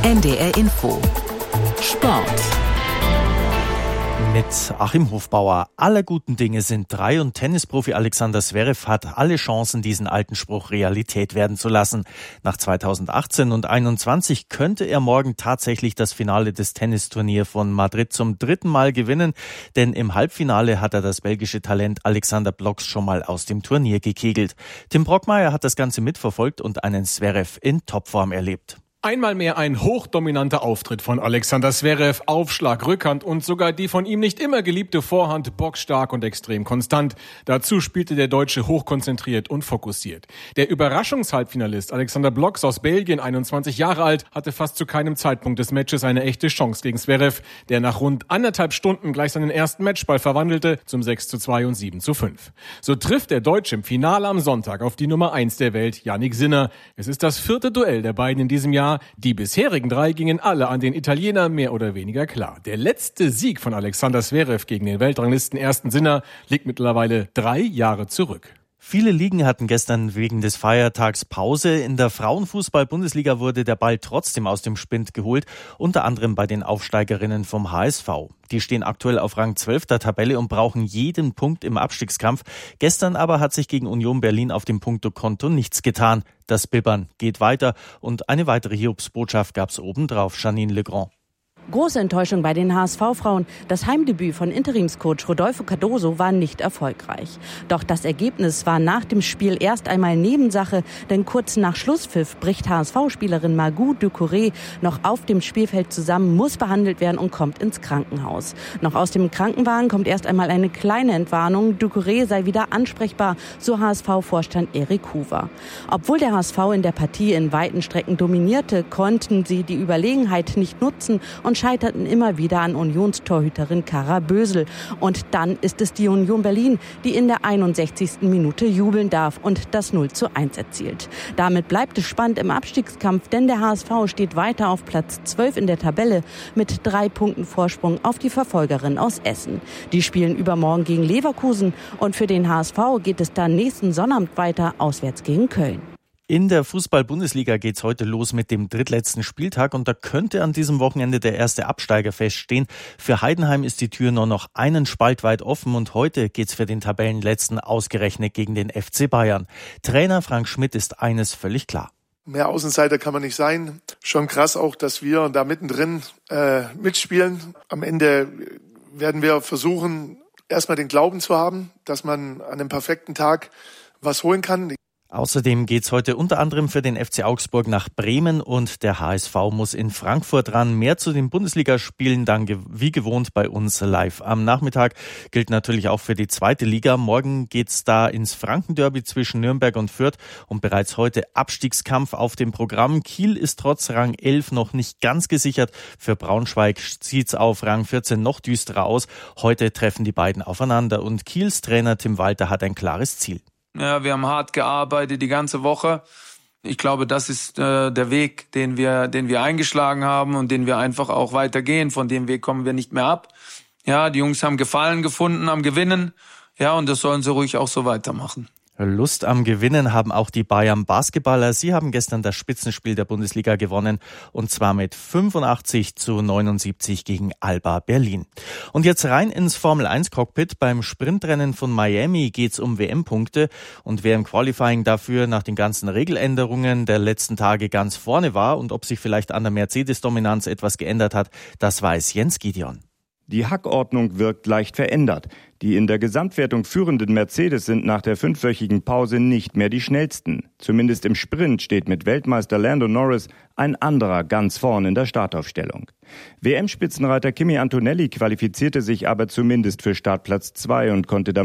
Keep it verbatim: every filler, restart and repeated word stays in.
N D R Info Sport mit Achim Hofbauer. Aller guten Dinge sind drei und Tennisprofi Alexander Zverev hat alle Chancen, diesen alten Spruch Realität werden zu lassen. Nach zweitausendachtzehn und einundzwanzig könnte er morgen tatsächlich das Finale des Tennisturniers von Madrid zum dritten Mal gewinnen, denn im Halbfinale hat er das belgische Talent Alexander Blocks schon mal aus dem Turnier gekegelt. Tim Brockmeier hat das Ganze mitverfolgt und einen Zverev in Topform erlebt. Einmal mehr ein hochdominanter Auftritt von Alexander Zverev, Aufschlag, Rückhand und sogar die von ihm nicht immer geliebte Vorhand boxstark und extrem konstant. Dazu spielte der Deutsche hochkonzentriert und fokussiert. Der Überraschungshalbfinalist Alexander Blocks aus Belgien, einundzwanzig Jahre alt, hatte fast zu keinem Zeitpunkt des Matches eine echte Chance gegen Zverev, der nach rund anderthalb Stunden gleich seinen ersten Matchball verwandelte zum sechs zu zwei und sieben zu fünf. So trifft der Deutsche im Finale am Sonntag auf die Nummer eins der Welt, Jannik Sinner. Es ist das vierte Duell der beiden in diesem Jahr. Die bisherigen drei gingen alle an den Italiener mehr oder weniger klar. Der letzte Sieg von Alexander Zverev gegen den Weltranglisten ersten Sinner liegt mittlerweile drei Jahre zurück. Viele Ligen hatten gestern wegen des Feiertags Pause. In der Frauenfußball-Bundesliga wurde der Ball trotzdem aus dem Spind geholt, unter anderem bei den Aufsteigerinnen vom H S V. Die stehen aktuell auf Rang zwölf der Tabelle und brauchen jeden Punkt im Abstiegskampf. Gestern aber hat sich gegen Union Berlin auf dem Punktekonto nichts getan. Das Bibbern geht weiter und eine weitere Hiobsbotschaft gab's obendrauf. Janine Legrand. Große Enttäuschung bei den H S V-Frauen. Das Heimdebüt von Interimscoach Rodolfo Cardoso war nicht erfolgreich. Doch das Ergebnis war nach dem Spiel erst einmal Nebensache, denn kurz nach Schlusspfiff bricht H S V-Spielerin Margot Ducouré noch auf dem Spielfeld zusammen, muss behandelt werden und kommt ins Krankenhaus. Noch aus dem Krankenwagen kommt erst einmal eine kleine Entwarnung. Ducouré sei wieder ansprechbar, so H S V-Vorstand Erik Hoover. Obwohl der H S V in der Partie in weiten Strecken dominierte, konnten sie die Überlegenheit nicht nutzen und scheiterten immer wieder an Unionstorhüterin Kara Bösel. Und dann ist es die Union Berlin, die in der einundsechzigsten Minute jubeln darf und das null zu eins erzielt. Damit bleibt es spannend im Abstiegskampf, denn der H S V steht weiter auf Platz zwölf in der Tabelle mit drei Punkten Vorsprung auf die Verfolgerin aus Essen. Die spielen übermorgen gegen Leverkusen und für den H S V geht es dann nächsten Sonnabend weiter auswärts gegen Köln. In der Fußball-Bundesliga geht's heute los mit dem drittletzten Spieltag und da könnte an diesem Wochenende der erste Absteiger feststehen. Für Heidenheim ist die Tür nur noch einen Spalt weit offen und heute geht's für den Tabellenletzten ausgerechnet gegen den F C Bayern. Trainer Frank Schmidt ist eines völlig klar. Mehr Außenseiter kann man nicht sein. Schon krass auch, dass wir da mittendrin äh, mitspielen. Am Ende werden wir versuchen, erstmal den Glauben zu haben, dass man an einem perfekten Tag was holen kann. Außerdem geht's heute unter anderem für den F C Augsburg nach Bremen und der H S V muss in Frankfurt ran. Mehr zu den Bundesligaspielen dann wie gewohnt bei uns live am Nachmittag. Gilt natürlich auch für die zweite Liga. Morgen geht's da ins Frankenderby zwischen Nürnberg und Fürth und bereits heute Abstiegskampf auf dem Programm. Kiel ist trotz Rang elf noch nicht ganz gesichert. Für Braunschweig sieht's auf Rang vierzehn noch düsterer aus. Heute treffen die beiden aufeinander und Kiels Trainer Tim Walter hat ein klares Ziel. Ja, wir haben hart gearbeitet die ganze Woche. Ich glaube, das ist äh, der Weg, den wir, den wir eingeschlagen haben und den wir einfach auch weitergehen. Von dem Weg kommen wir nicht mehr ab. Ja, die Jungs haben Gefallen gefunden am Gewinnen. Ja, und das sollen sie ruhig auch so weitermachen. Lust am Gewinnen haben auch die Bayern Basketballer. Sie haben gestern das Spitzenspiel der Bundesliga gewonnen und zwar mit fünfundachtzig zu neunundsiebzig gegen Alba Berlin. Und jetzt rein ins Formel eins Cockpit. Beim Sprintrennen von Miami geht's um W M-Punkte und wer im Qualifying dafür nach den ganzen Regeländerungen der letzten Tage ganz vorne war und ob sich vielleicht an der Mercedes-Dominanz etwas geändert hat, das weiß Jens Gideon. Die Hackordnung wirkt leicht verändert. Die in der Gesamtwertung führenden Mercedes sind nach der fünfwöchigen Pause nicht mehr die schnellsten. Zumindest im Sprint steht mit Weltmeister Lando Norris ein anderer ganz vorn in der Startaufstellung. W M-Spitzenreiter Kimi Antonelli qualifizierte sich aber zumindest für Startplatz zwei und konnte damit